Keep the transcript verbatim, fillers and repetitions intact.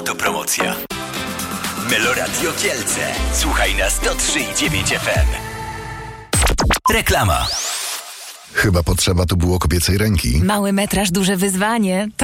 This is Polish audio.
Autopromocja. Meloradio Kielce. Słuchaj na sto trzy i dziewięć F M. Reklama. Chyba potrzeba tu było kobiecej ręki. Mały metraż, duże wyzwanie.